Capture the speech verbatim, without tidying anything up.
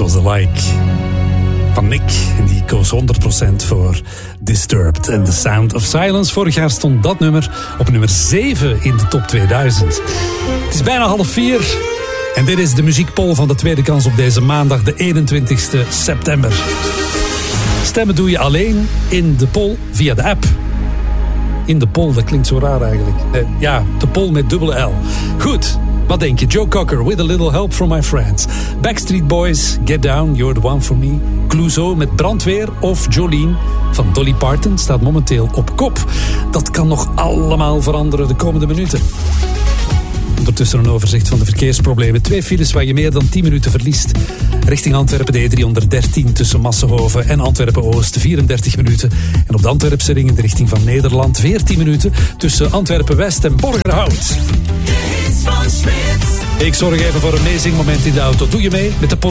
Angels Alike van Nick. En die koos honderd procent voor Disturbed and The Sound of Silence. Vorig jaar stond dat nummer op nummer zeven in de top tweeduizend. Het is bijna half vier. En dit is de muziekpoll van de tweede kans op deze maandag, de eenentwintigste september. Stemmen doe je alleen in de poll via de app. In de poll, dat klinkt zo raar eigenlijk. Eh, ja, de poll met dubbele L. Goed, wat denk je? Joe Cocker, With a Little Help from My Friends. Backstreet Boys, Get Down, You're the One for Me. Clouseau met Brandweer of Jolene van Dolly Parton staat momenteel op kop. Dat kan nog allemaal veranderen de komende minuten. Ondertussen een overzicht van de verkeersproblemen. Twee files waar je meer dan tien minuten verliest. Richting Antwerpen de E driehonderddertien tussen Massenhoven en Antwerpen-Oost vierendertig minuten. En op de Antwerpse ring in de richting van Nederland veertien minuten tussen Antwerpen-West en Borgerhout. Ik zorg even voor een meezingmoment in de auto. Doe je mee met de